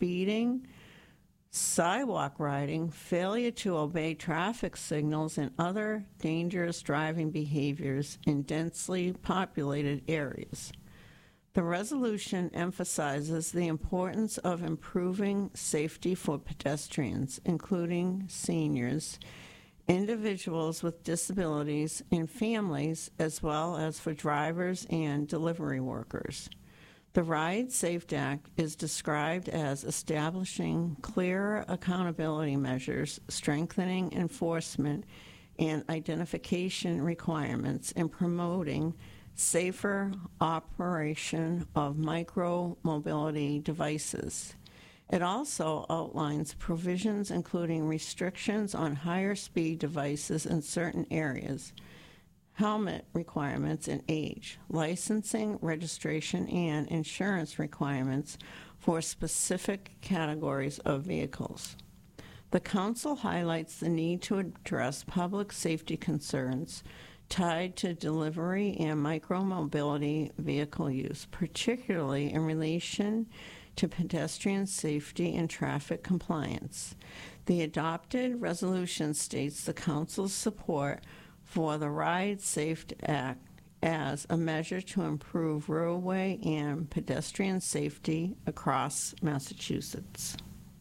speeding, sidewalk riding, failure to obey traffic signals, and other dangerous driving behaviors in densely populated areas. The resolution emphasizes the importance of improving safety for pedestrians, including seniors, individuals with disabilities, and families, as well as for drivers and delivery workers. The Ride Safe Act is described as establishing clearer accountability measures, strengthening enforcement and identification requirements, and promoting safer operation of micro-mobility devices. It also outlines provisions including restrictions on higher speed devices in certain areas, helmet requirements and age, licensing, registration, and insurance requirements for specific categories of vehicles. The Council highlights the need to address public safety concerns tied to delivery and micromobility vehicle use, particularly in relation to pedestrian safety and traffic compliance. The adopted resolution states the Council's support for the Ride Safe Act as a measure to improve roadway and pedestrian safety across Massachusetts.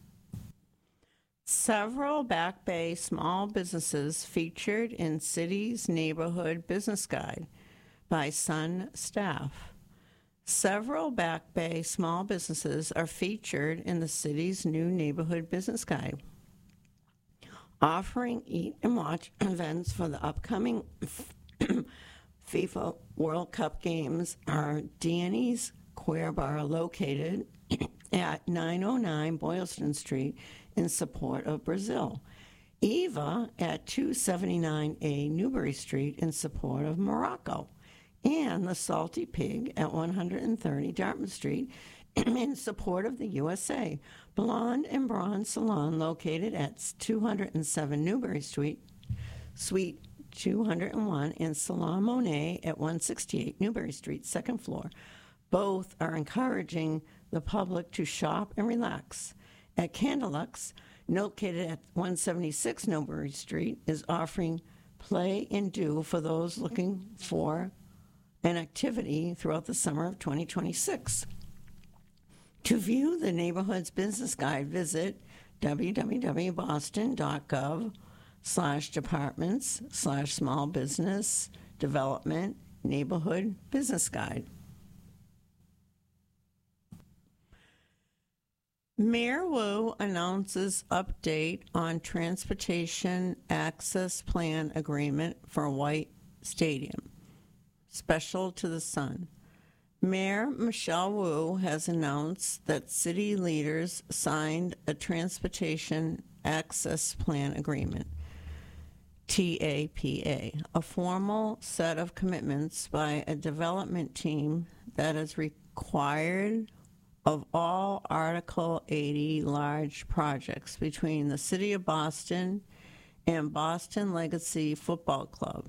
Several Back Bay small businesses featured in City's Neighborhood Business Guide by Sun staff. Several Back Bay small businesses are featured in the city's new Neighborhood Business Guide, offering eat and watch events for the upcoming FIFA World Cup games are Danny's Queer Bar located at 909 Boylston Street in support of Brazil, Eva at 279A Newbury Street in support of Morocco, and the Salty Pig at 130 Dartmouth Street in support of the USA. Blonde and Bronze Salon located at 207 Newbury Street, Suite 201, and Salon Monet at 168 Newbury Street, second floor. Both are encouraging the public to shop and relax. At Candlelux, located at 176 Newbury Street, is offering play and do for those looking for an activity throughout the summer of 2026. To view the neighborhood's business guide, visit www.boston.gov/departments/small business development neighborhood business guide. Mayor Wu announces update on transportation access plan agreement for White Stadium. Special to the Sun. Mayor Michelle Wu has announced that city leaders signed a transportation access plan agreement, TAPA, a formal set of commitments by a development team that is required of all Article 80 large projects between the City of Boston and Boston Legacy Football Club,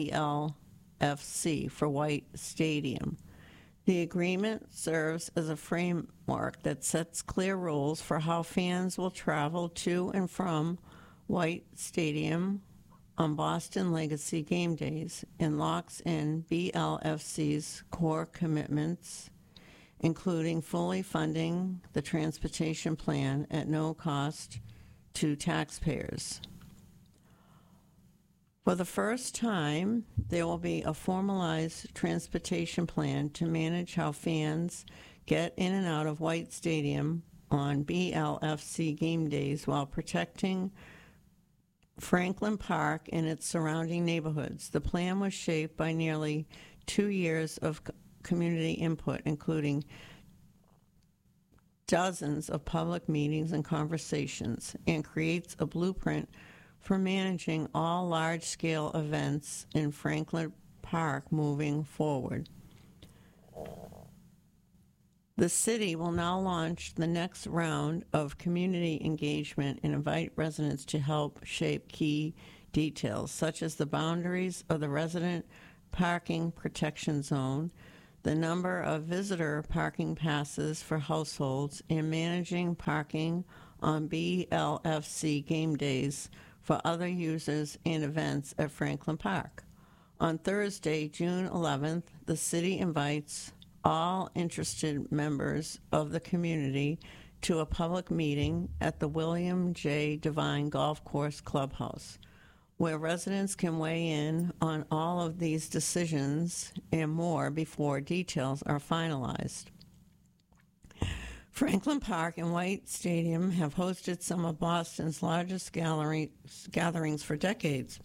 BLFC, for White Stadium. The agreement serves as a framework that sets clear rules for how fans will travel to and from White Stadium on Boston Legacy game days and locks in BLFC's core commitments, including fully funding the transportation plan at no cost to taxpayers. For the first time, there will be a formalized transportation plan to manage how fans get in and out of White Stadium on BLFC game days while protecting Franklin Park and its surrounding neighborhoods. The plan was shaped by nearly 2 years of community input, including dozens of public meetings and conversations, and creates a blueprint for managing all large-scale events in Franklin Park moving forward. The city will now launch the next round of community engagement and invite residents to help shape key details, such as the boundaries of the resident parking protection zone, the number of visitor parking passes for households, and managing parking on BLFC game days for other users and events at Franklin Park. On Thursday, June 11th, the city invites all interested members of the community to a public meeting at the William J. Devine Golf Course Clubhouse, where residents can weigh in on all of these decisions and more before details are finalized. Franklin Park and White Stadium have hosted some of Boston's largest gatherings for decades.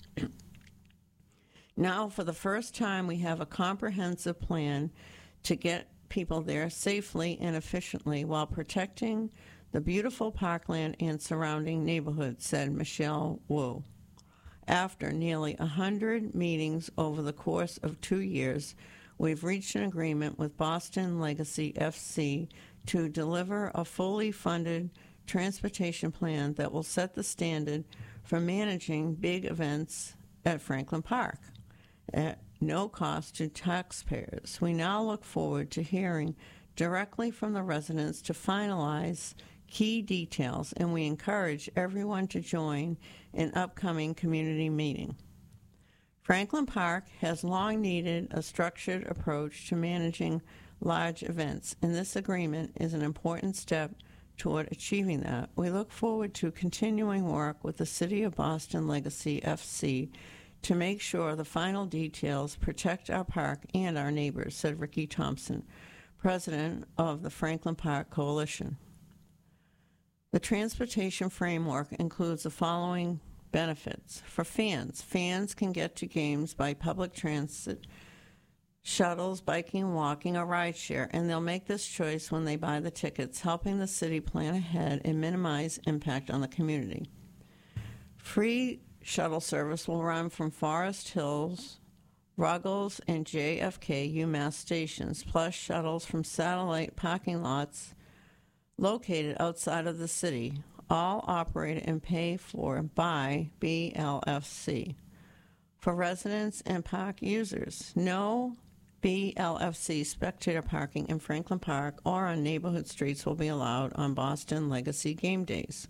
Now, for the first time, we have a comprehensive plan to get people there safely and efficiently while protecting the beautiful parkland and surrounding neighborhoods, said Michelle Wu. After nearly 100 meetings over the course of 2 years, we've reached an agreement with Boston Legacy FC to deliver a fully funded transportation plan that will set the standard for managing big events at Franklin Park at no cost to taxpayers. We now look forward to hearing directly from the residents to finalize key details, and we encourage everyone to join an upcoming community meeting. Franklin Park has long needed a structured approach to managing large events, and this agreement is an important step toward achieving that. We look forward to continuing work with the City of Boston Legacy FC to make sure the final details protect our park and our neighbors, said Ricky Thompson, president of the Franklin Park Coalition. The transportation framework includes the following benefits. For fans, fans can get to games by public transit, shuttles, biking, walking, or rideshare, and they'll make this choice when they buy the tickets, helping the city plan ahead and minimize impact on the community. Free shuttle service will run from Forest Hills, Ruggles, and JFK UMass stations, plus shuttles from satellite parking lots located outside of the city, all operated and paid for by BLFC. For residents and park users, no BLFC spectator parking in Franklin Park or on neighborhood streets will be allowed on Boston Legacy game days.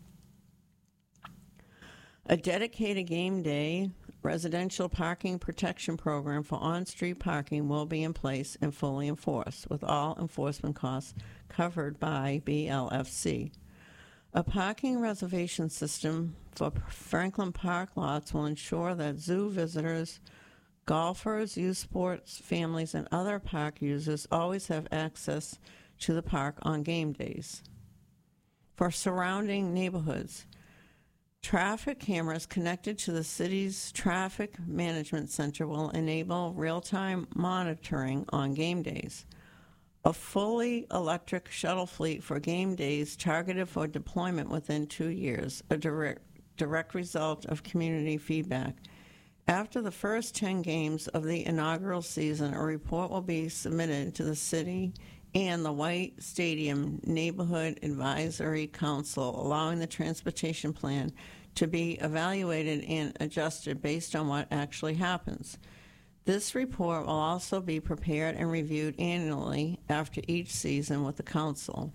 A dedicated game day residential parking protection program for on-street parking will be in place and fully enforced, with all enforcement costs covered by BLFC. A parking reservation system for Franklin Park lots will ensure that zoo visitors, golfers, youth sports families, and other park users always have access to the park on game days. For surrounding neighborhoods, traffic cameras connected to the city's traffic management center will enable real-time monitoring on game days. A fully electric shuttle fleet for game days targeted for deployment within 2 years, a direct result of community feedback. After the first 10 games of the inaugural season, a report will be submitted to the city and the White Stadium Neighborhood Advisory Council, allowing the transportation plan to be evaluated and adjusted based on what actually happens. This report will also be prepared and reviewed annually after each season with the council.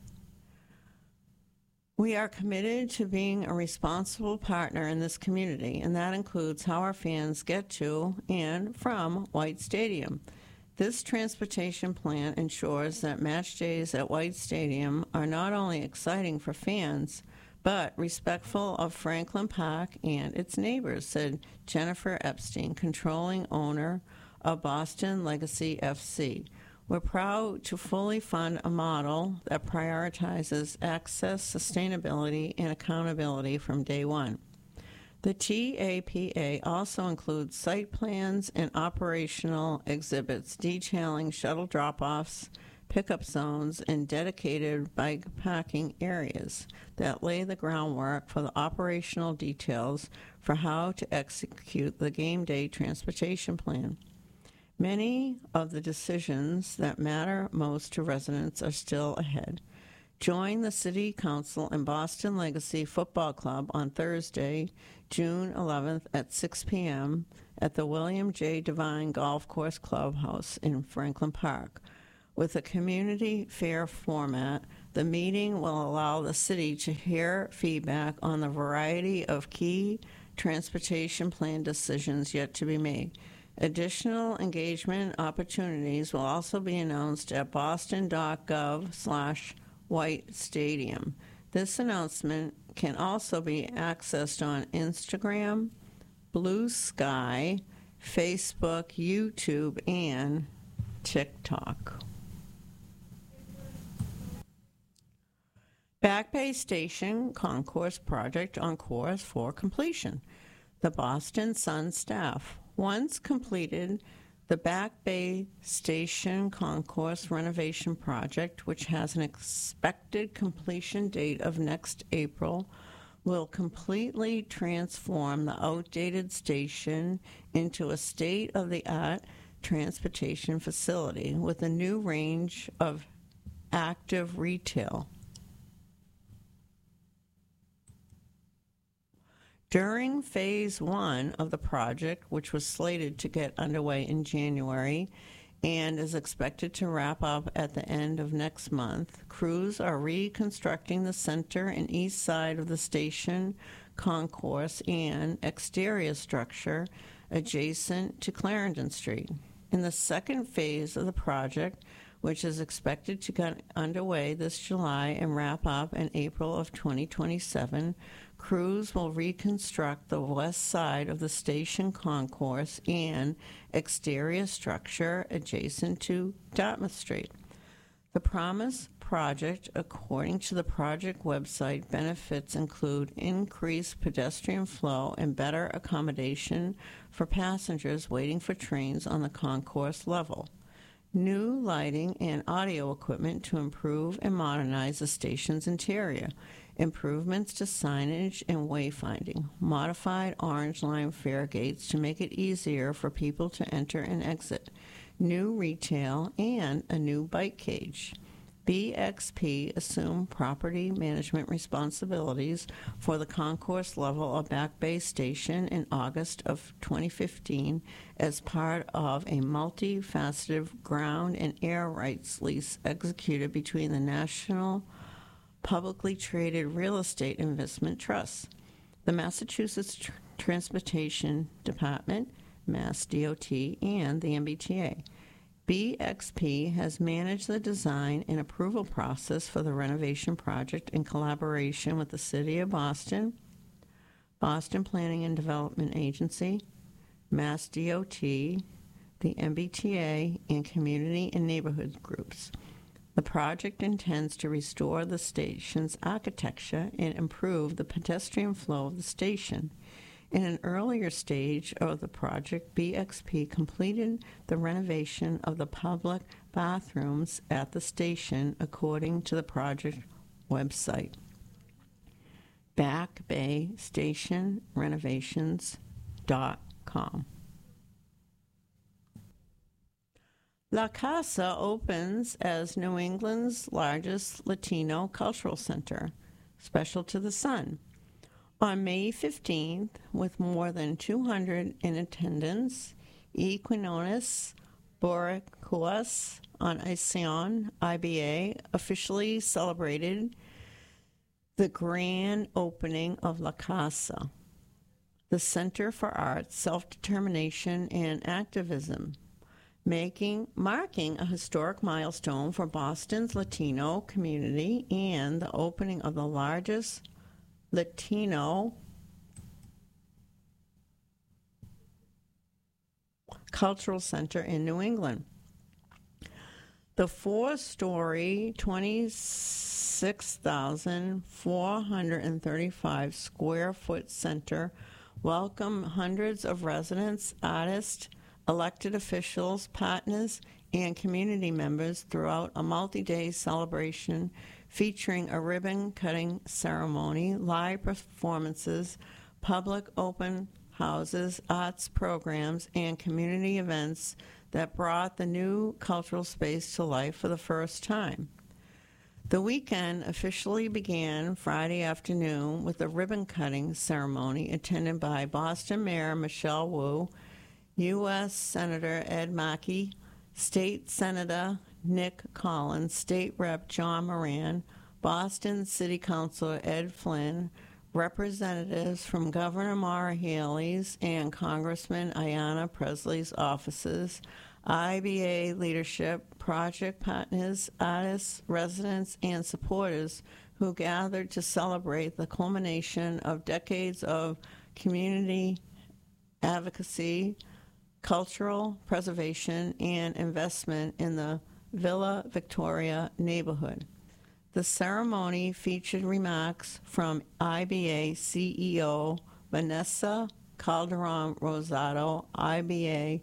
We are committed to being a responsible partner in this community, and that includes how our fans get to and from White Stadium. This transportation plan ensures that match days at White Stadium are not only exciting for fans, but respectful of Franklin Park and its neighbors, said Jennifer Epstein, controlling owner of Boston Legacy FC. We're proud to fully fund a model that prioritizes access, sustainability, and accountability from day one. The TAPA also includes site plans and operational exhibits detailing shuttle drop-offs, pickup zones, and dedicated bike parking areas that lay the groundwork for the operational details for how to execute the game day transportation plan. Many of the decisions that matter most to residents are still ahead. Join the City Council and Boston Legacy Football Club on Thursday, June 11th at 6 p.m. at the William J. Devine Golf Course Clubhouse in Franklin Park, With a community fair format, the meeting will allow the city to hear feedback on the variety of key transportation plan decisions yet to be made. Additional engagement opportunities will also be announced at boston.gov/White Stadium. This announcement can also be accessed on Instagram, Blue Sky, Facebook, YouTube, and TikTok. Back Bay Station Concourse Project on course for completion. The Boston Sun staff once completed the Back Bay Station Concourse renovation project, which has an expected completion date of next April, will completely transform the outdated station into a state-of-the-art transportation facility with a new range of active retail. During Phase 1 of the project, which was slated to get underway in January and is expected to wrap up at the end of next month, crews are reconstructing the center and east side of the station concourse and exterior structure adjacent to Clarendon Street. In the second phase of the project, which is expected to get underway this July and wrap up in April of 2027, crews will reconstruct the west side of the station concourse and exterior structure adjacent to Dartmouth Street. The Promise project, according to the project website, benefits include increased pedestrian flow and better accommodation for passengers waiting for trains on the concourse level, new lighting and audio equipment to improve and modernize the station's interior, improvements to signage and wayfinding, modified orange line fare gates to make it easier for people to enter and exit, new retail, and a new bike cage. BXP assumed property management responsibilities for the concourse level of Back Bay Station in August of 2015 as part of a multifaceted ground and air rights lease executed between the National Publicly Traded Real Estate Investment Trust, the Massachusetts Transportation Department, Mass DOT, and the MBTA. BXP has managed the design and approval process for the renovation project in collaboration with the City of Boston, Boston Planning and Development Agency, Mass DOT, the MBTA, and community and neighborhood groups. The project intends to restore the station's architecture and improve the pedestrian flow of the station. In an earlier stage of the project, BXP completed the renovation of the public bathrooms at the station, according to the project website, backbaystationrenovations.com. La Casa opens as New England's largest Latino cultural center, special to the Sun. On May 15th, with more than 200 in attendance, Equinonis Boricua Ancion IBA officially celebrated the grand opening of La Casa, the Center for Arts, Self-Determination, and Activism, marking a historic milestone for Boston's Latino community and the opening of the largest Latino cultural center in New England. The four-story, 26,435 square foot center welcomed hundreds of residents, artists, elected officials, partners, and community members throughout a multi-day celebration featuring a ribbon-cutting ceremony, live performances, public open houses, arts programs, and community events that brought the new cultural space to life for the first time. The weekend officially began Friday afternoon with a ribbon-cutting ceremony attended by Boston Mayor Michelle Wu, U.S. Senator Ed Markey, State Senator Nick Collins, State Rep John Moran, Boston City Councilor Ed Flynn, representatives from Governor Maura Haley's and Congressman Ayanna Presley's offices, IBA leadership, project partners, artists, residents, and supporters who gathered to celebrate the culmination of decades of community advocacy, cultural preservation, and investment in the Villa Victoria neighborhood. The ceremony featured remarks from IBA CEO Vanessa Calderon Rosado, IBA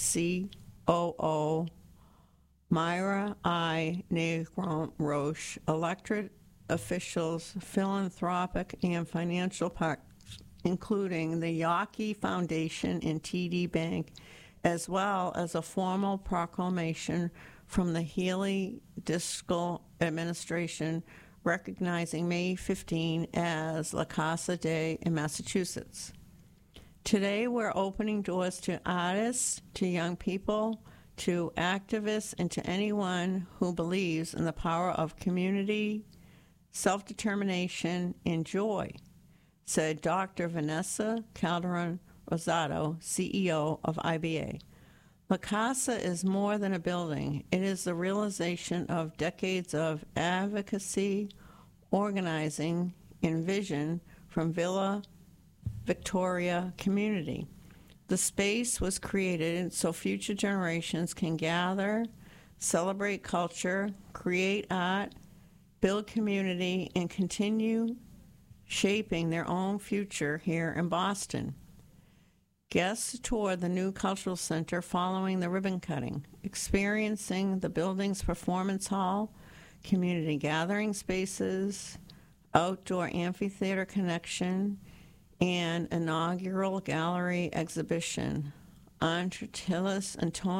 COO Myra I. Negron Roche, elected officials, philanthropic and financial partners, including the Yawkey Foundation and TD Bank, as well as a formal proclamation from the Healy Driscoll administration recognizing May 15 as La Casa Day in Massachusetts. Today, we're opening doors to artists, to young people, to activists, and to anyone who believes in the power of community, self-determination, and joy, said Dr. Vanessa Calderon Rosado, CEO of IBA. La Casa is more than a building. It is the realization of decades of advocacy, organizing, and vision from Villa Victoria community. The space was created so future generations can gather, celebrate culture, create art, build community, and continue shaping their own future here in Boston. Guests toured the new cultural center following the ribbon cutting, experiencing the building's performance hall, community gathering spaces, outdoor amphitheater connection, and inaugural gallery exhibition. Antonio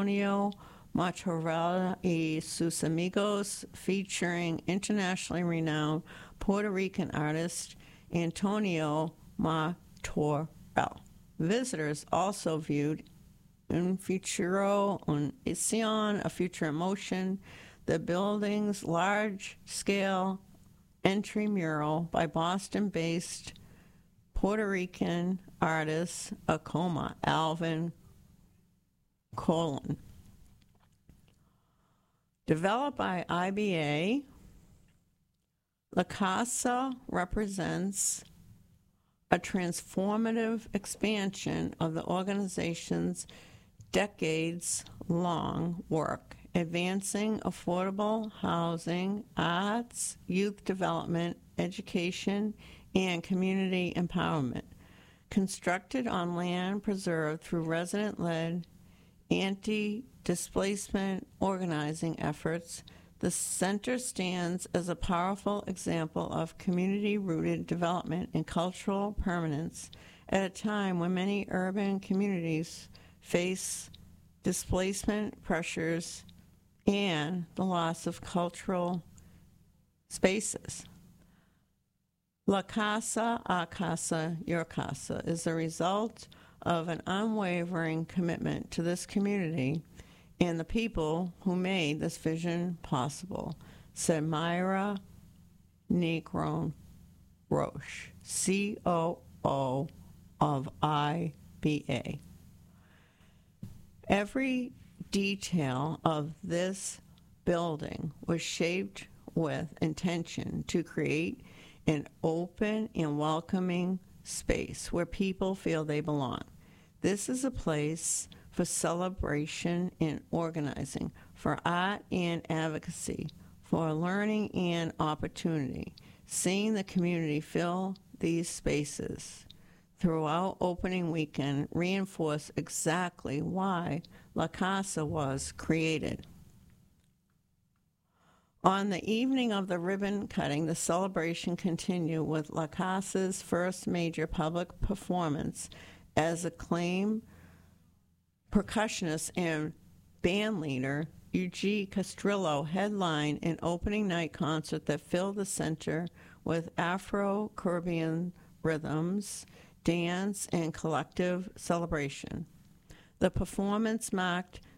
Matorella y sus Amigos, featuring internationally renowned Puerto Rican artist Antonio Matorel. Visitors also viewed Un Futuro, Un Ision, A Future in Motion, the building's large-scale entry mural by Boston-based Puerto Rican artist Acoma Alvin Colon. Developed by IBA, La Casa represents a transformative expansion of the organization's decades-long work, advancing affordable housing, arts, youth development, education, and community empowerment. Constructed on land preserved through resident-led anti-displacement organizing efforts, the center stands as a powerful example of community-rooted development and cultural permanence at a time when many urban communities face displacement pressures and the loss of cultural spaces. La Casa, A Casa, Your Casa is the result of an unwavering commitment to this community and the people who made this vision possible, said Myra Negron Roche, COO of IBA. Every detail of this building was shaped with intention to create an open and welcoming space where people feel they belong. This is a place for celebration and organizing, for art and advocacy, for learning and opportunity. Seeing the community fill these spaces throughout opening weekend reinforced exactly why La Casa was created. On the evening of the ribbon cutting, the celebration continued with La Casa's first major public performance as acclaimed percussionist and band leader Eugene Castrillo headlined an opening night concert that filled the center with Afro-Caribbean rhythms, dance, and collective celebration. The performance marked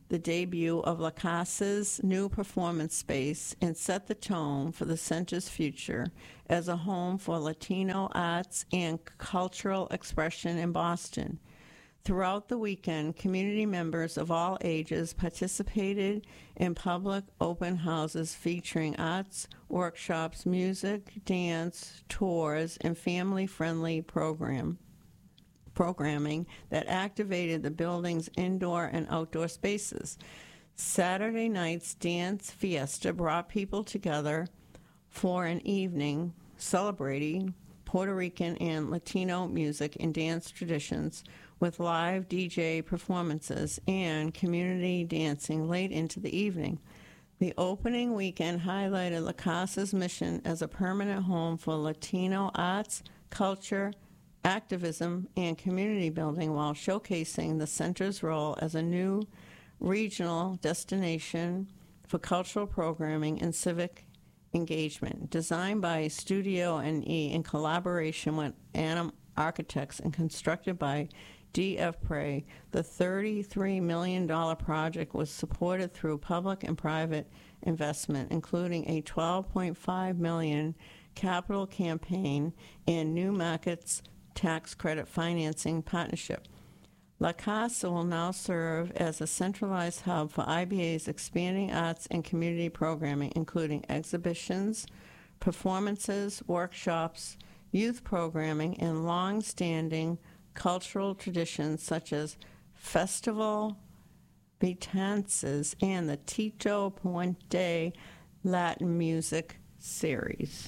the debut of La Casa's new performance space and set the tone for the center's future as a home for Latino arts and cultural expression in Boston. Throughout the weekend, community members of all ages participated in public open houses featuring arts, workshops, music, dance, tours, and family-friendly programming that activated the building's indoor and outdoor spaces. Saturday night's dance fiesta brought people together for an evening celebrating Puerto Rican and Latino music and dance traditions with live DJ performances and community dancing late into the evening. The opening weekend highlighted La Casa's mission as a permanent home for Latino arts, culture, activism, and community building while showcasing the center's role as a new regional destination for cultural programming and civic engagement. Designed by Studio NE in collaboration with Anam Architects and constructed by D.F. Prey, the $33 million project was supported through public and private investment, including a $12.5 million capital campaign and New Markets tax credit financing partnership. La Casa will now serve as a centralized hub for IBA's expanding arts and community programming, including exhibitions, performances, workshops, youth programming, and long-standing cultural traditions such as Festival Betances and the Tito Puente Latin Music Series.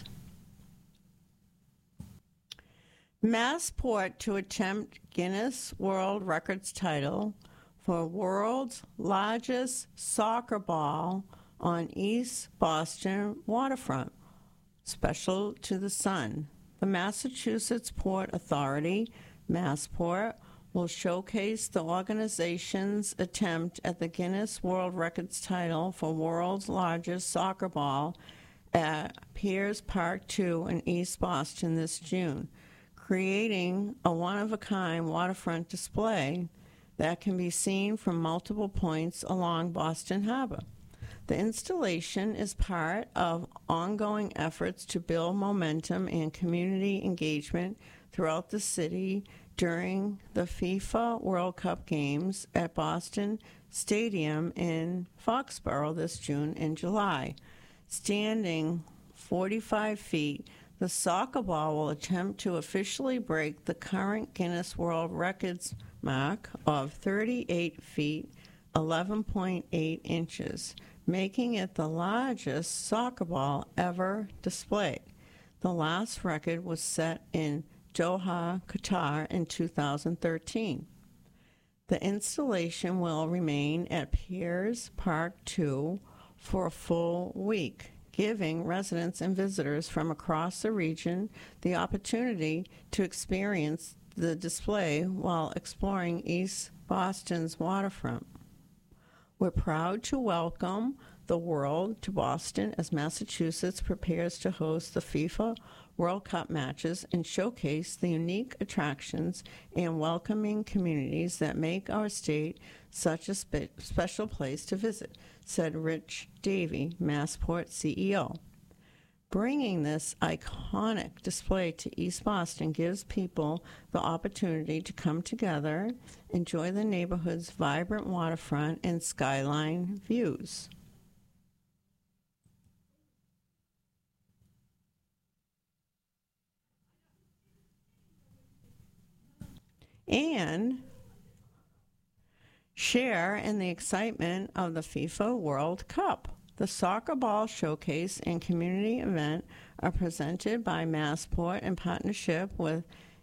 Massport to attempt Guinness World Records title for world's largest soccer ball on East Boston waterfront. Special to the Sun. The Massachusetts Port Authority, Massport, will showcase the organization's attempt at the Guinness World Records title for world's largest soccer ball at Piers Park 2 in East Boston this June, creating a one-of-a-kind waterfront display that can be seen from multiple points along Boston Harbor. The installation is part of ongoing efforts to build momentum and community engagement throughout the city during the FIFA World Cup games at Boston Stadium in Foxborough this June and July. Standing 45 feet, the soccer ball will attempt to officially break the current Guinness World Records mark of 38 feet, 11.8 inches, making it the largest soccer ball ever displayed. The last record was set in Doha, Qatar in 2013. The installation will remain at Piers Park 2 for a full week, giving residents and visitors from across the region the opportunity to experience the display while exploring East Boston's waterfront. We're proud to welcome the world to Boston as Massachusetts prepares to host the FIFA World Cup matches and showcase the unique attractions and welcoming communities that make our state such a special place to visit, said Rich Davey, Massport CEO. Bringing this iconic display to East Boston gives people the opportunity to come together, enjoy the neighborhood's vibrant waterfront and skyline views. And share in the excitement of the FIFA World Cup. The Soccer Ball Showcase and Community Event are presented by Massport in partnership with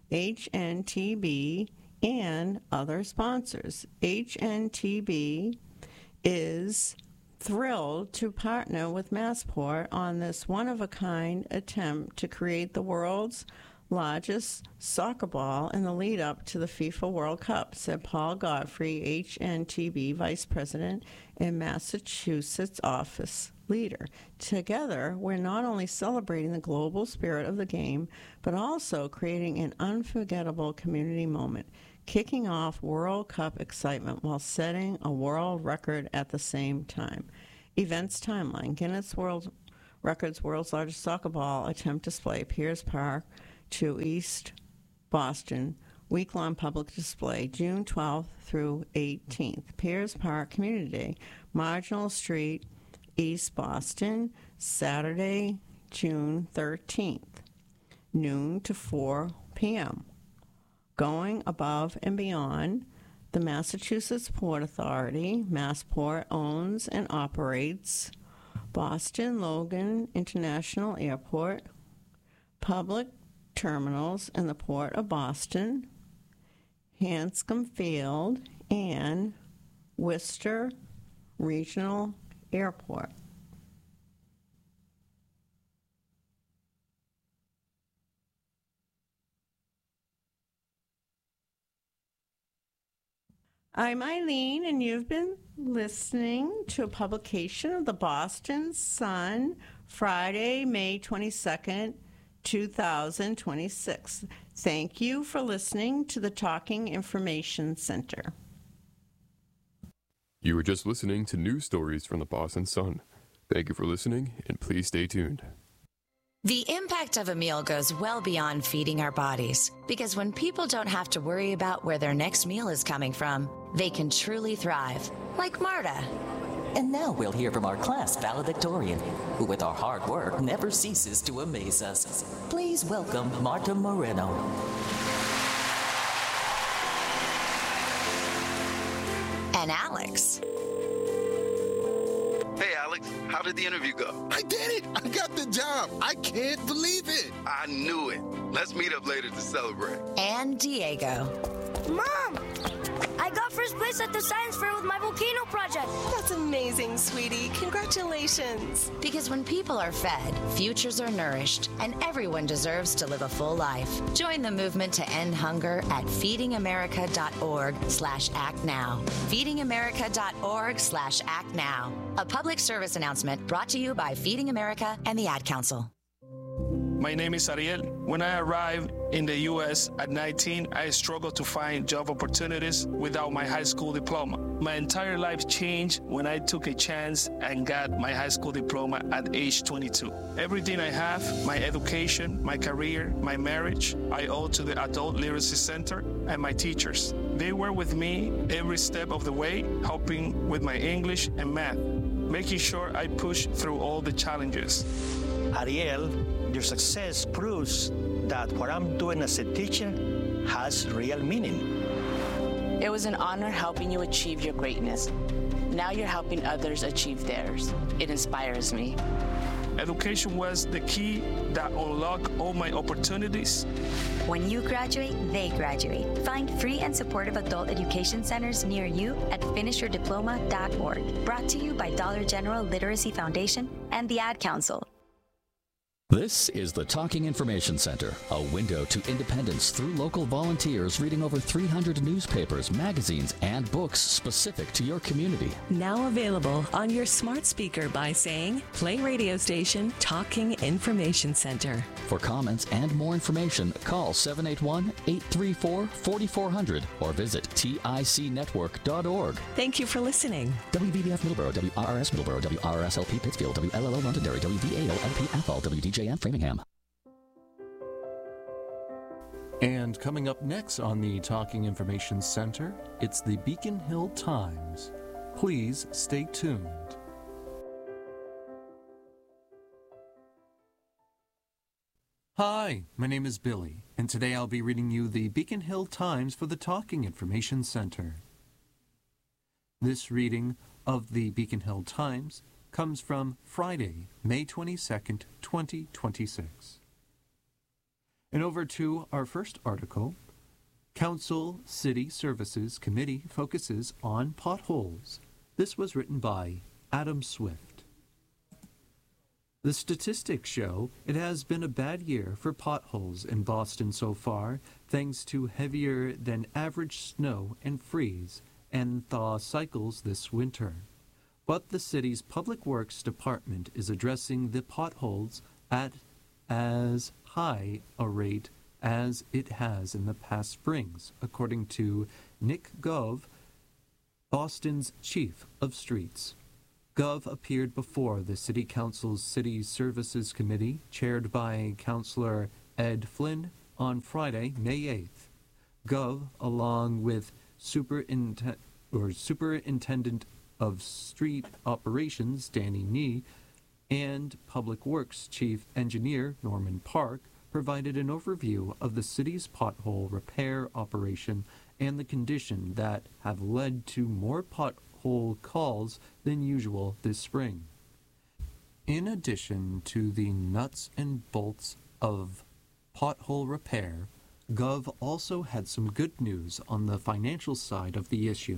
HNTB and other sponsors. HNTB is thrilled to partner with Massport on this one-of-a-kind attempt to create the world's largest soccer ball in the lead up to the FIFA World Cup, said Paul Godfrey, HNTB Vice President and Massachusetts office leader. Together, we're not only celebrating the global spirit of the game, but also creating an unforgettable community moment, kicking off World Cup excitement while setting a world record at the same time. Events timeline: Guinness World Records World's Largest Soccer Ball Attempt Display, Piers Park to East Boston, week-long public display, June 12th through 18th. Piers Park Community Day, Marginal Street, East Boston, Saturday, June 13th, noon to 4 p.m. Going above and beyond, the Massachusetts Port Authority, Massport, owns and operates Boston Logan International Airport, public terminals in the Port of Boston, Hanscom Field, and Worcester Regional Airport. I'm Eileen, and you've been listening to a publication of the Boston Sun, Friday, May 22nd, 2026. Thank you for listening to the Talking Information Center. You were just listening to news stories from the Boston Sun. Thank you for listening, and please stay tuned. The impact of a meal goes well beyond feeding our bodies, because when people don't have to worry about where their next meal is coming from, they can truly thrive, like Marta. And now we'll hear from our class valedictorian, who with our hard work never ceases to amaze us. Please welcome Marta Moreno. And Alex. Hey, Alex, how did the interview go? I did it! I got the job! I can't believe it! I knew it. Let's meet up later to celebrate. And Diego. Mom! I got first place at the science fair with my volcano project. That's amazing, sweetie. Congratulations. Because when people are fed, futures are nourished, and everyone deserves to live a full life. Join the movement to end hunger at feedingamerica.org/actnow. Feedingamerica.org/actnow. A public service announcement brought to you by Feeding America and the Ad Council. My name is Ariel. When I arrived in the U.S. at 19, I struggled to find job opportunities without my high school diploma. My entire life changed when I took a chance and got my high school diploma at age 22. Everything I have, my education, my career, my marriage, I owe to the Adult Literacy Center and my teachers. They were with me every step of the way, helping with my English and math, making sure I pushed through all the challenges. Ariel, your success proves that what I'm doing as a teacher has real meaning. It was an honor helping you achieve your greatness. Now you're helping others achieve theirs. It inspires me. Education was the key that unlocked all my opportunities. When you graduate, they graduate. Find free and supportive adult education centers near you at finishyourdiploma.org. Brought to you by Dollar General Literacy Foundation and the Ad Council. This is the Talking Information Center, a window to independence through local volunteers reading over 300 newspapers, magazines, and books specific to your community. Now available on your smart speaker by saying, play radio station Talking Information Center. For comments and more information, call 781-834-4400 or visit ticnetwork.org. Thank you for listening. WVBF Middleborough, WRRS Middleborough, WRSLP Pittsfield, WLLO Londonderry, WVAO-LP Athol, WDJM Framingham. And coming up next on the Talking Information Center, it's the Beacon Hill Times. Please stay tuned. Hi, my name is Billy, and today I'll be reading you the Beacon Hill Times for the Talking Information Center. This reading of the Beacon Hill Times comes from Friday, May 22nd, 2026. And over to our first article, Council City Services Committee focuses on potholes. This was written by Adam Swift. The statistics show it has been a bad year for potholes in Boston so far, thanks to heavier than average snow and freeze and thaw cycles this winter. But the city's Public Works Department is addressing the potholes at as high a rate as it has in the past springs, according to Nick Gove, Boston's Chief of Streets. Gove appeared before the City Council's City Services Committee, chaired by Councillor Ed Flynn, on Friday, May 8th. Gove, along with Superintendent of Street Operations Danny Nee and Public Works Chief Engineer Norman Park, provided an overview of the city's pothole repair operation and the condition that have led to more pothole calls than usual this spring. In addition to the nuts and bolts of pothole repair, Gov also had some good news on the financial side of the issue.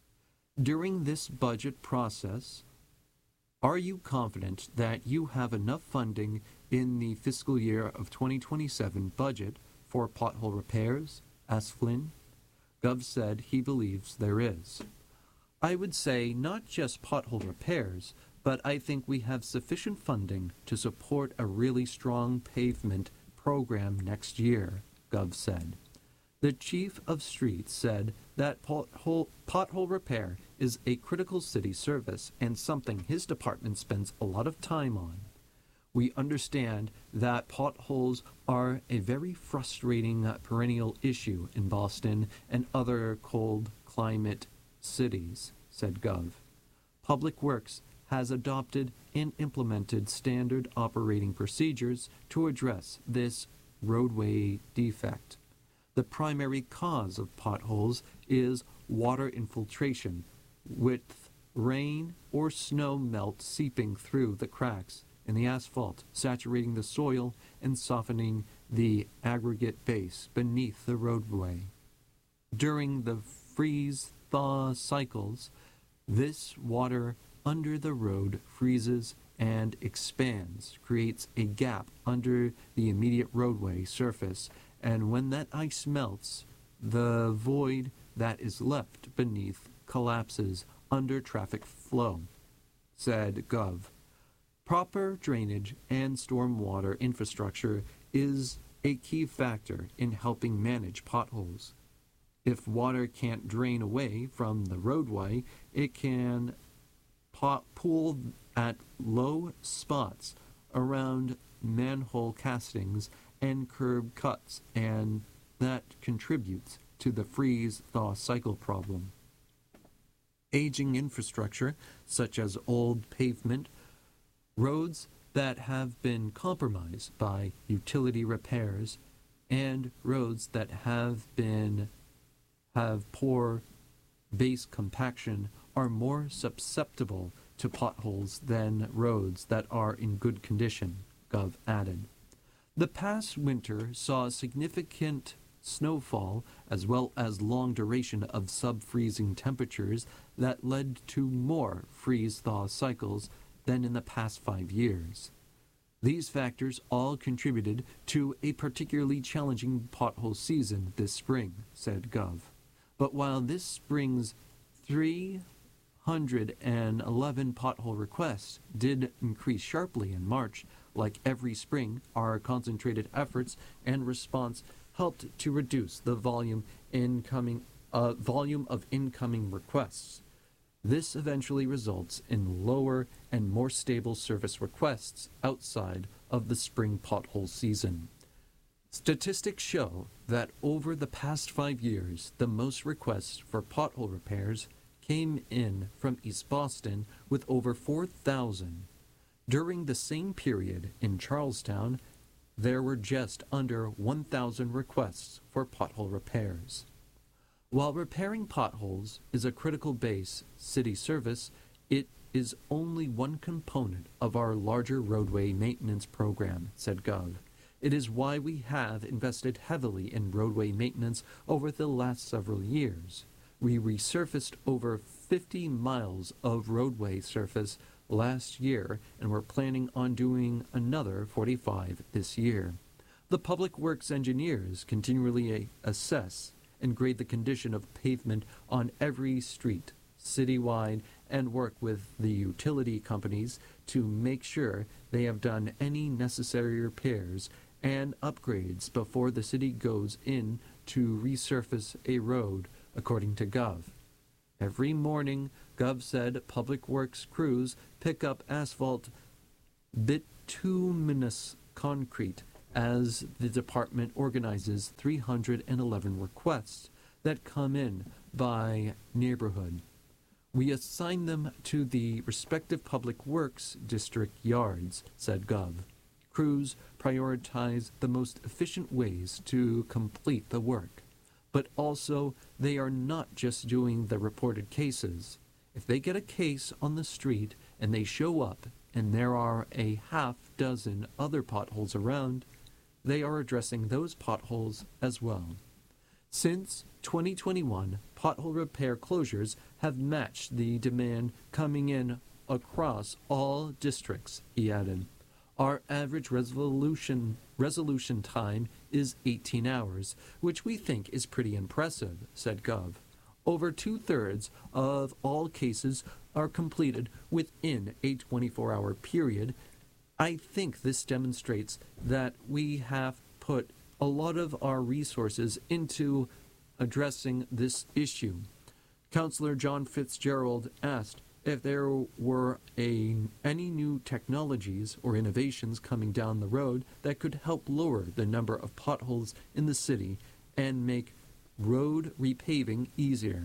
During this budget process, are you confident that you have enough funding in the fiscal year of 2027 budget for pothole repairs? Asked Flynn. Gov said he believes there is. I would say not just pothole repairs, but I think we have sufficient funding to support a really strong pavement program next year, Gov said. The Chief of Streets said that pothole repair is a critical city service and something his department spends a lot of time on. We understand that potholes are a very frustrating perennial issue in Boston and other cold climate cities, said Gov. Public Works has adopted and implemented standard operating procedures to address this roadway defect. The primary cause of potholes is water infiltration, with rain or snow melt seeping through the cracks in the asphalt, saturating the soil and softening the aggregate base beneath the roadway. During the freeze-thaw cycles, this water under the road freezes and expands, creates a gap under the immediate roadway surface, and when that ice melts, the void that is left beneath collapses under traffic flow, said Gov. Proper drainage and stormwater infrastructure is a key factor in helping manage potholes. If water can't drain away from the roadway, it can pool at low spots around manhole castings and curb cuts, and that contributes to the freeze-thaw cycle problem. Aging infrastructure, such as old pavement, roads that have been compromised by utility repairs, and roads that have poor base compaction are more susceptible to potholes than roads that are in good condition, Gov added. The past winter saw significant snowfall as well as long duration of sub-freezing temperatures that led to more freeze-thaw cycles than in the past 5 years. These factors all contributed to a particularly challenging pothole season this spring, said Gov. But while this spring's 311 pothole requests did increase sharply in March, like every spring, our concentrated efforts and response helped to reduce the volume of incoming requests. This eventually results in lower and more stable service requests outside of the spring pothole season. Statistics show that over the past 5 years, the most requests for pothole repairs came in from East Boston with over 4,000. During the same period in Charlestown, there were just under 1,000 requests for pothole repairs. While repairing potholes is a critical base city service, it is only one component of our larger roadway maintenance program, said Gov. It is why we have invested heavily in roadway maintenance over the last several years. We resurfaced over 50 miles of roadway surface last year, and we're planning on doing another 45 this year. The Public Works engineers continually assess and grade the condition of pavement on every street, citywide, and work with the utility companies to make sure they have done any necessary repairs and upgrades before the city goes in to resurface a road, according to Gov. Every morning, Gov said Public Works crews pick up asphalt bituminous concrete as the department organizes 311 requests that come in by neighborhood. We assign them to the respective Public Works district yards, said Gov. Crews prioritize the most efficient ways to complete the work, but also they are not just doing the reported cases. If they get a case on the street and they show up and there are a half dozen other potholes around, they are addressing those potholes as well. Since 2021, pothole repair closures have matched the demand coming in across all districts, he added. Our average resolution time is 18 hours, which we think is pretty impressive, said Gov. Over 2/3 of all cases are completed within a 24-hour period. I think this demonstrates that we have put a lot of our resources into addressing this issue. Councillor John Fitzgerald asked if there were any new technologies or innovations coming down the road that could help lower the number of potholes in the city and make road repaving easier.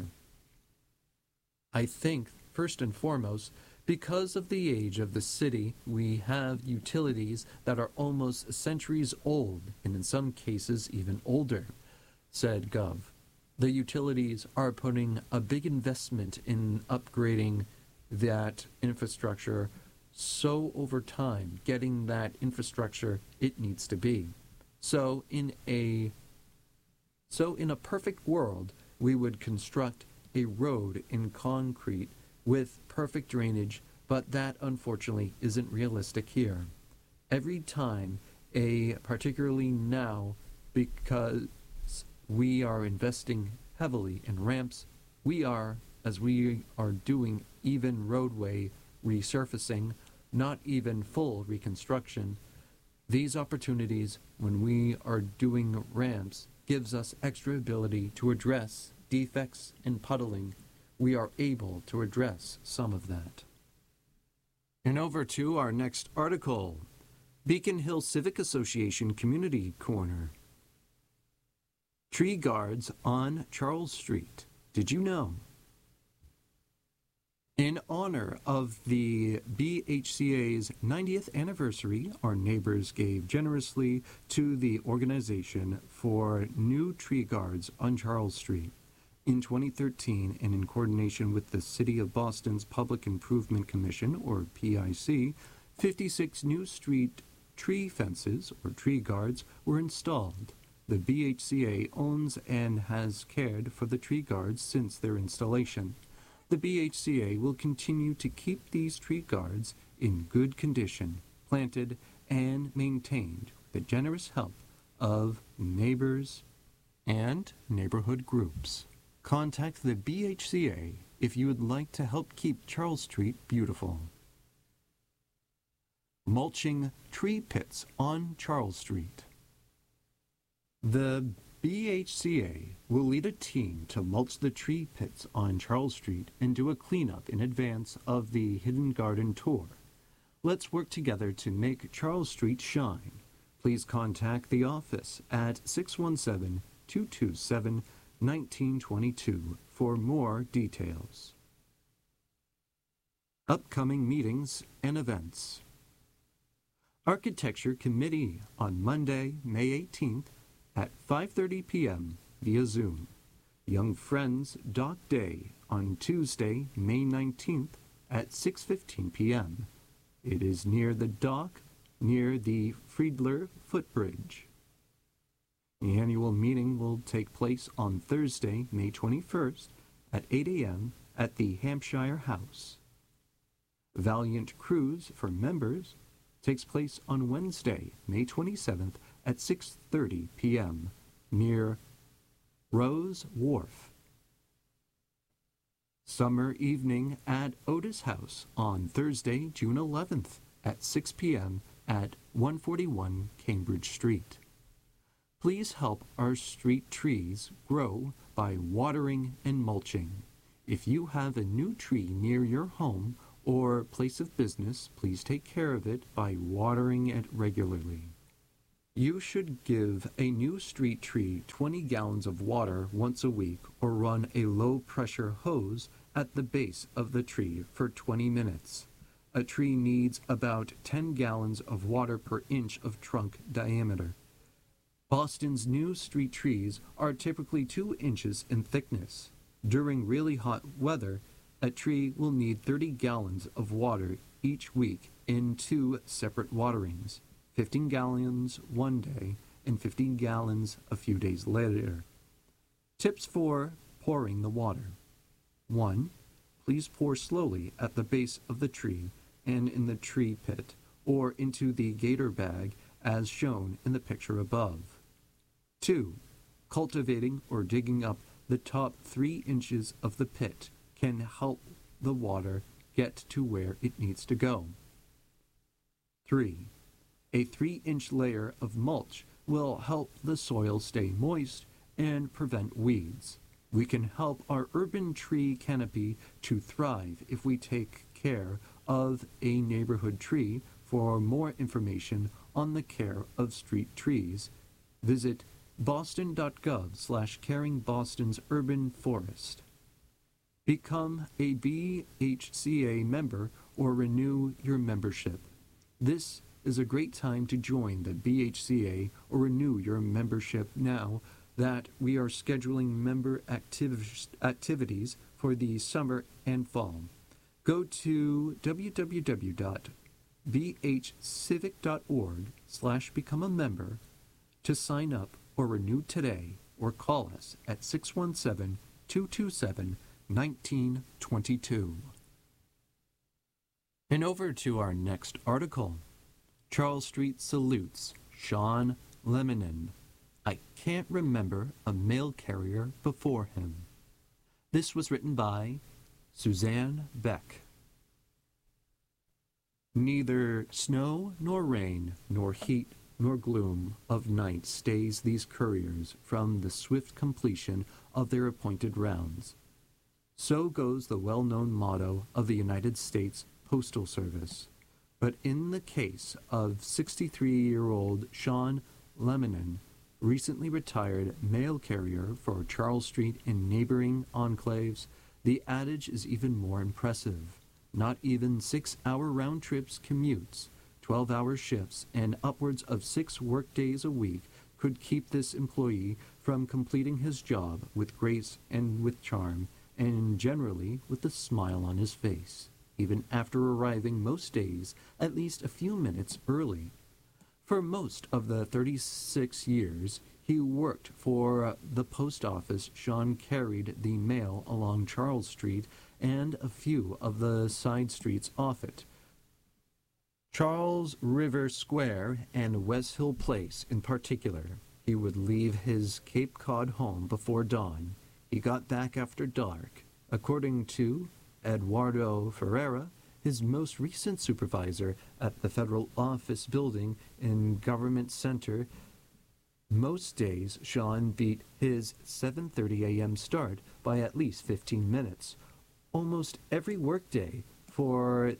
I think, first and foremost, because of the age of the city, we have utilities that are almost centuries old, and in some cases even older, said Gov. The utilities are putting a big investment in upgrading that infrastructure, so over time, getting that infrastructure it needs to be. So in a perfect world, we would construct a road in concrete with perfect drainage, but that unfortunately isn't realistic here. Every time, particularly now, because we are investing heavily in ramps, as we are doing even roadway resurfacing, not even full reconstruction, these opportunities when we are doing ramps gives us extra ability to address defects and puddling. We are able to address some of that. And over to our next article, Beacon Hill Civic Association Community Corner. Tree guards on Charles Street. Did you know? In honor of the BHCA's 90th anniversary, our neighbors gave generously to the organization for new tree guards on Charles Street. In 2013, and in coordination with the City of Boston's Public Improvement Commission, or PIC, 56 new street tree fences, or tree guards, were installed. The BHCA owns and has cared for the tree guards since their installation. The BHCA will continue to keep these tree guards in good condition, planted and maintained with the generous help of neighbors and neighborhood groups. Contact the BHCA if you would like to help keep Charles Street beautiful. Mulching tree pits on Charles Street. The BHCA will lead a team to mulch the tree pits on Charles Street and do a cleanup in advance of the Hidden Garden Tour. Let's work together to make Charles Street shine. Please contact the office at 617-227-1922 for more details. Upcoming meetings and events. Architecture Committee on Monday, May 18th at 5:30 p.m. via Zoom. Young Friends Dock Day on Tuesday, May 19th at 6:15 p.m. It is near the dock, near the Friedler Footbridge. The annual meeting will take place on Thursday, May 21st at 8 a.m. at the Hampshire House. Valiant Cruise for members takes place on Wednesday, May 27th at 6:30 p.m. near Rose Wharf. Summer Evening at Otis House on Thursday, June 11th at 6 p.m. at 141 Cambridge Street. Please help our street trees grow by watering and mulching. If you have a new tree near your home or place of business, please take care of it by watering it regularly. You should give a new street tree 20 gallons of water once a week or run a low-pressure hose at the base of the tree for 20 minutes. A tree needs about 10 gallons of water per inch of trunk diameter. Boston's new street trees are typically 2 inches in thickness. During really hot weather, a tree will need 30 gallons of water each week in 2 separate waterings, 15 gallons one day and 15 gallons a few days later. Tips for pouring the water. 1. Please pour slowly at the base of the tree and in the tree pit, or into the gator bag as shown in the picture above. 2. Cultivating or digging up the top 3 inches of the pit can help the water get to where it needs to go. 3. A 3-inch layer of mulch will help the soil stay moist and prevent weeds. We can help our urban tree canopy to thrive if we take care of a neighborhood tree. For more information on the care of street trees, visit boston.gov/caring Boston's urban forest. Become a BHCA member or renew your membership. This is a great time to join the BHCA or renew your membership now that we are scheduling member activities for the summer and fall. Go to www.bhcivic.org/become a member to sign up or renew today, or call us at 617-227-1922. And over to our next article. Charles Street salutes Sean Lemonin. I can't remember a mail carrier before him. This was written by Suzanne Beck. Neither snow nor rain, nor heat nor gloom of night stays these couriers from the swift completion of their appointed rounds. So goes the well-known motto of the United States Postal Service. But in the case of 63-year-old Sean Lemonin, recently retired mail carrier for Charles Street and neighboring enclaves, the adage is even more impressive. Not even 6-hour round trips commutes, 12-hour shifts, and upwards of 6 workdays a week could keep this employee from completing his job with grace and with charm, and generally with a smile on his face, even after arriving most days at least a few minutes early. For most of the 36 years he worked for the post office, Sean carried the mail along Charles Street and a few of the side streets off it. Charles River Square and West Hill Place in particular. He would leave his Cape Cod home before dawn. He got back after dark. According to Eduardo Ferreira, his most recent supervisor at the Federal Office Building in Government Center, most days Sean beat his 7:30 a.m. start by at least 15 minutes. Almost every workday for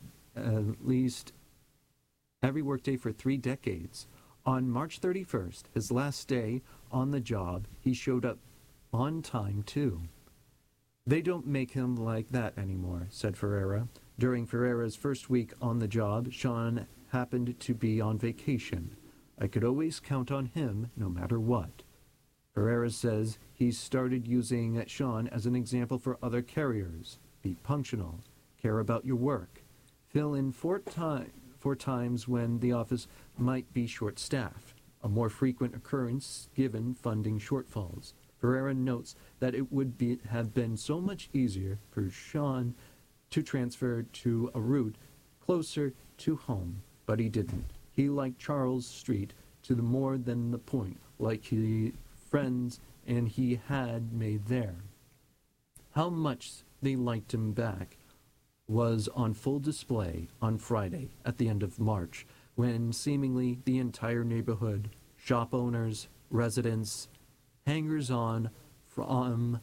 3 decades. On March 31st, his last day on the job, he showed up on time too. They don't make him like that anymore, said Ferreira. During Ferreira's first week on the job, Sean happened to be on vacation. I could always count on him no matter what. Ferreira says he started using Sean as an example for other carriers. Be punctual, care about your work, fill in for times when the office might be short-staffed, a more frequent occurrence given funding shortfalls. Ferreira notes that it would have been so much easier for Sean to transfer to a route closer to home, but he didn't. He liked Charles Street to the more than the point, like he friends and he had made there. How much they liked him back was on full display on Friday at the end of March, when seemingly the entire neighborhood, shop owners, residents, hangers-on from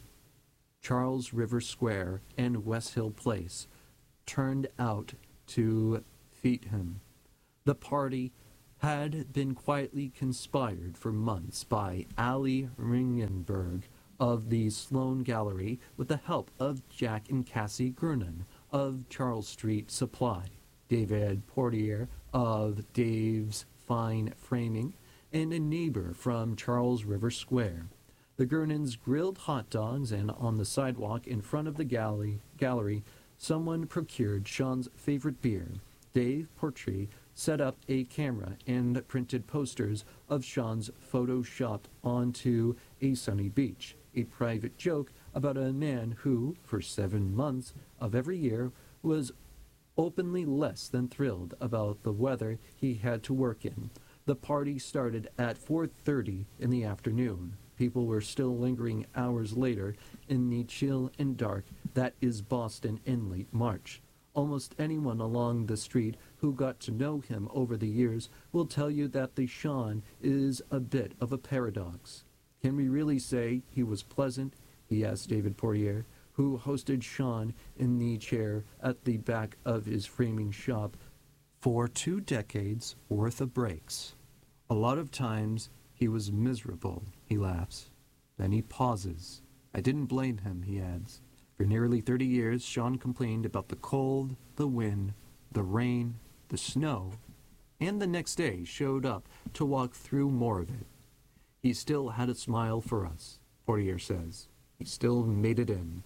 Charles River Square and West Hill Place turned out to feed him. The party had been quietly conspired for months by Ali Ringenberg of the Sloan Gallery with the help of Jack and Cassie Gernon of Charles Street Supply, David Portier of Dave's Fine Framing, and a neighbor from Charles River Square. The Gernons grilled hot dogs, and on the sidewalk in front of the gallery, someone procured Sean's favorite beer. Dave Portree set up a camera and printed posters of Sean's photoshopped onto a sunny beach, a private joke about a man who, for 7 months of every year, was openly less than thrilled about the weather he had to work in. The party started at 4:30 in the afternoon. People were still lingering hours later in the chill and dark that is Boston in late March. Almost anyone along the street who got to know him over the years will tell you that the Sean is a bit of a paradox. Can we really say he was pleasant? He asked David Portier, who hosted Sean in the chair at the back of his framing shop for 2 decades worth of breaks. A lot of times he was miserable, he laughs. Then he pauses. I didn't blame him, he adds. For nearly 30 years, Sean complained about the cold, the wind, the rain, the snow, and the next day showed up to walk through more of it. He still had a smile for us, Portier says. He still made it in.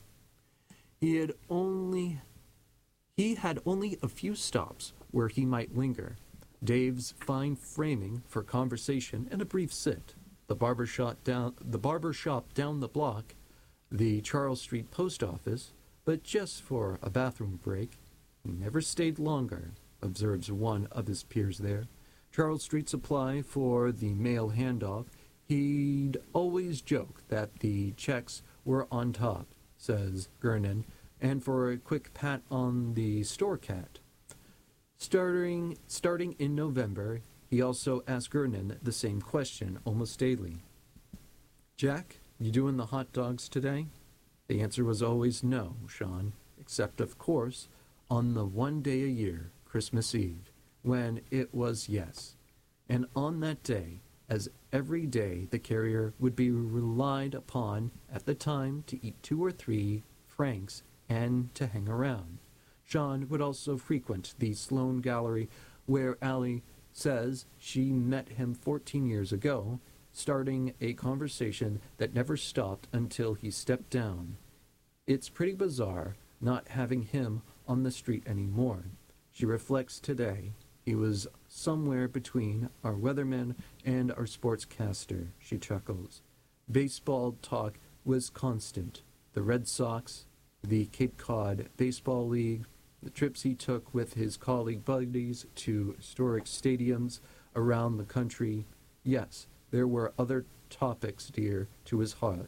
He had only a few stops where he might linger. Dave's Fine Framing for conversation and a brief sit. The barber shop down the block, the Charles Street Post Office, but just for a bathroom break. He never stayed longer, observes one of his peers there. Charles Street Supply for the mail handoff. He'd always joke that the checks were on top, says Gernon, and for a quick pat on the store cat. Starting in November, he also asked Gernon the same question almost daily. Jack, you doing the hot dogs today? The answer was always no, Sean, except, of course, on the one day a year, Christmas Eve, when it was yes. And on that day, as every day the carrier would be relied upon at the time to eat 2 or 3 francs and to hang around. Sean would also frequent the Sloan Gallery, where Ali says she met him 14 years ago, starting a conversation that never stopped until he stepped down. It's pretty bizarre not having him on the street anymore. She reflects today. He was somewhere between our weatherman and our sportscaster, she chuckles. Baseball talk was constant. The Red Sox, the Cape Cod Baseball League, the trips he took with his colleague buddies to historic stadiums around the country. Yes, there were other topics dear to his heart.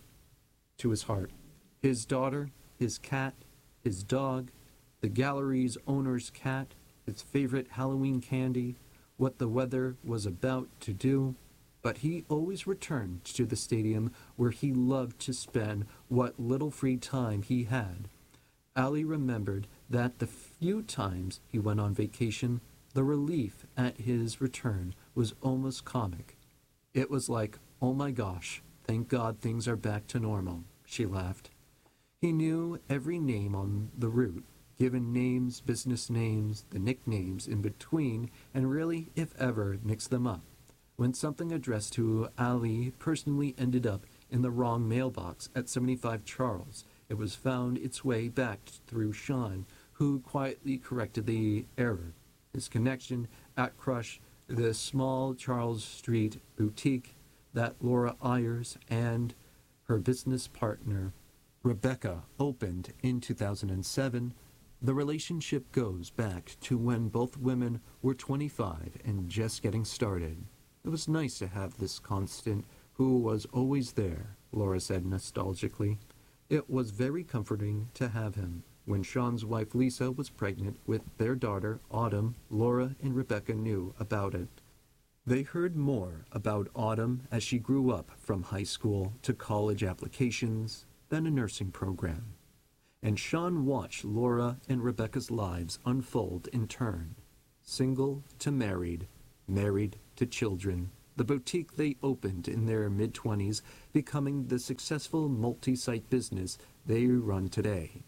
His daughter, his cat, his dog, the gallery's owner's cat, his favorite Halloween candy, what the weather was about to do, but he always returned to the stadium where he loved to spend what little free time he had. Ali remembered that the few times he went on vacation, the relief at his return was almost comic. It was like, oh my gosh, thank God things are back to normal, she laughed. He knew every name on the route, given names, business names, the nicknames in between, and really, if ever, mixed them up. When something addressed to Ali personally ended up in the wrong mailbox at 75 Charles, it was found its way back through Sean, who quietly corrected the error. His connection at Crush, the small Charles Street boutique that Laura Ayers and her business partner Rebecca opened in 2007, The relationship goes back to when both women were 25 and just getting started. It was nice to have this constant who was always there, Laura said nostalgically. It was very comforting to have him. When Sean's wife Lisa was pregnant with their daughter Autumn, Laura and Rebecca knew about it. They heard more about Autumn as she grew up from high school to college applications, then a nursing program. And Sean watched Laura and Rebecca's lives unfold in turn. Single to married, married to children, the boutique they opened in their mid-20s becoming the successful multi-site business they run today.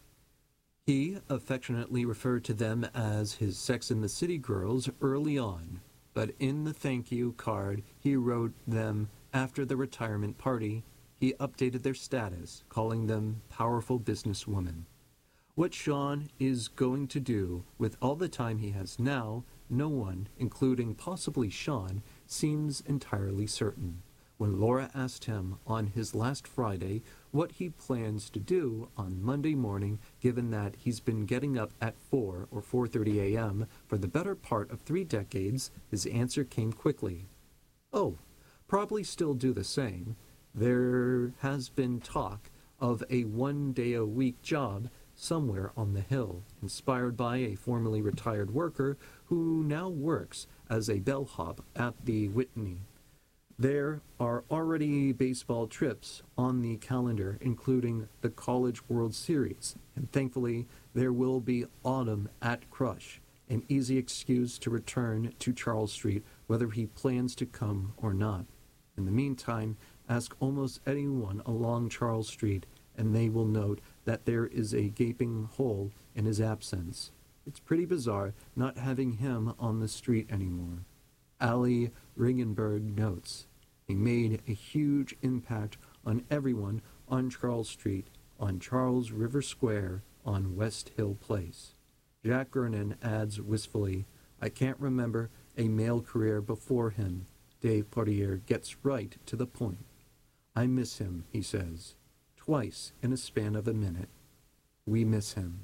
He affectionately referred to them as his Sex and the City girls early on, but in the thank you card he wrote them after the retirement party, he updated their status, calling them powerful businesswomen. What Sean is going to do with all the time he has now, no one, including possibly Sean, seems entirely certain. When Laura asked him on his last Friday what he plans to do on Monday morning, given that he's been getting up at 4 or 4:30 a.m. for the better part of 3 decades, his answer came quickly. Oh, probably still do the same. There has been talk of a one-day-a-week job somewhere on the Hill, inspired by a formerly retired worker who now works as a bellhop at the Whitney. There are already baseball trips on the calendar, including the College World Series, and thankfully there will be Autumn at Crush, an easy excuse to return to Charles Street whether he plans to come or not. In the meantime, ask almost anyone along Charles Street, and they will note that there is a gaping hole in his absence. It's pretty bizarre not having him on the street anymore. Ali Ringenberg notes, he made a huge impact on everyone on Charles Street, on Charles River Square, on West Hill Place. Jack Gernon adds wistfully, I can't remember a male career before him. Dave Poirier gets right to the point. I miss him, he says, twice in a span of a minute. We miss him.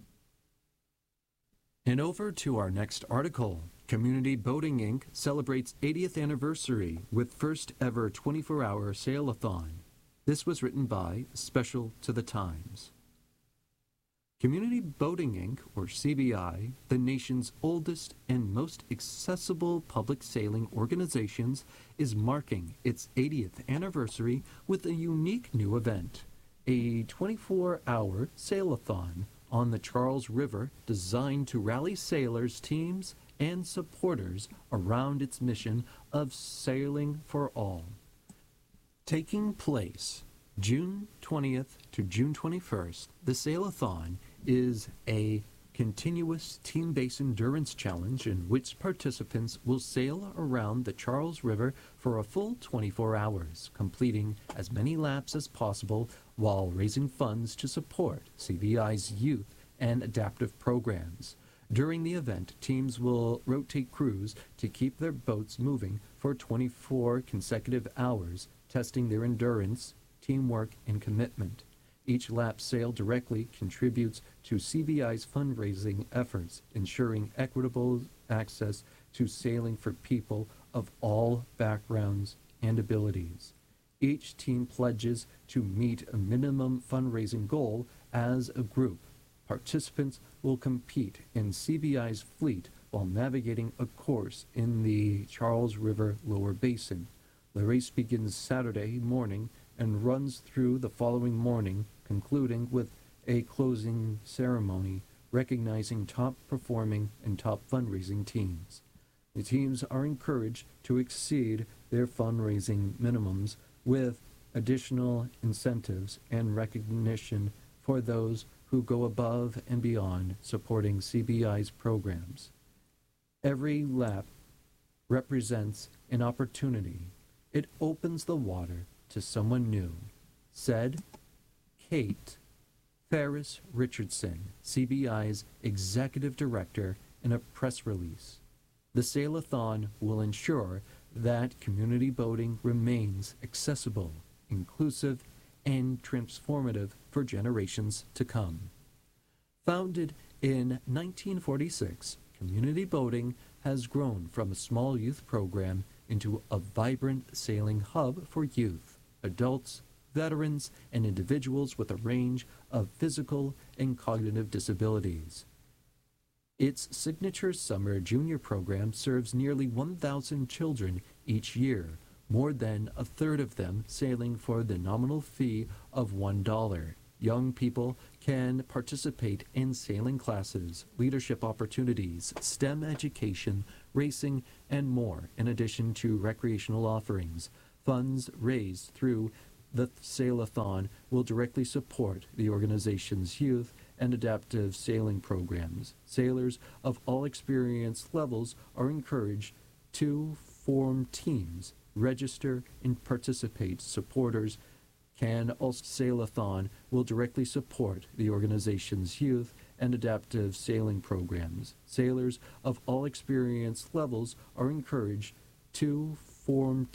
And over to our next article. Community Boating Inc. celebrates 80th anniversary with first ever 24-hour sail-a-thon. This was written by Special to the Times. Community Boating Inc., or CBI, the nation's oldest and most accessible public sailing organization, is marking its 80th anniversary with a unique new event, a 24-hour sail-a-thon on the Charles River designed to rally sailors, teams, and supporters around its mission of sailing for all. Taking place June 20th to June 21st, the Sail-a-thon is a continuous team-based endurance challenge in which participants will sail around the Charles River for a full 24 hours, completing as many laps as possible while raising funds to support CBI's youth and adaptive programs. During the event, teams will rotate crews to keep their boats moving for 24 consecutive hours, testing their endurance, teamwork, and commitment. Each lap sailed directly contributes to CBI's fundraising efforts, ensuring equitable access to sailing for people of all backgrounds and abilities. Each team pledges to meet a minimum fundraising goal as a group. Participants will compete in CBI's fleet while navigating a course in the Charles River Lower Basin. The race begins Saturday morning and runs through the following morning, concluding with a closing ceremony recognizing top-performing and top fundraising teams. The teams are encouraged to exceed their fundraising minimums with additional incentives and recognition for those who go above and beyond supporting CBI's programs. Every lap represents an opportunity. It opens the water to someone new, said Kate Ferris Richardson, CBI's executive director, in a press release. The Sail-a-thon will ensure that community boating remains accessible, inclusive, and transformative for generations to come. Founded in 1946, Community Boating has grown from a small youth program into a vibrant sailing hub for youth, adults, veterans, and individuals with a range of physical and cognitive disabilities. Its signature summer junior program serves nearly 1,000 children each year, more than a third of them sailing for the nominal fee of $1. Young people can participate in sailing classes, leadership opportunities, STEM education, racing, and more, in addition to recreational offerings. Funds raised through the Sailathon will directly support the organization's youth and adaptive sailing programs. Sailors of all experience levels are encouraged to form teams, register, and participate. Supporters can also Sailathon will directly support the organization's youth and adaptive sailing programs. Sailors of all experience levels are encouraged to form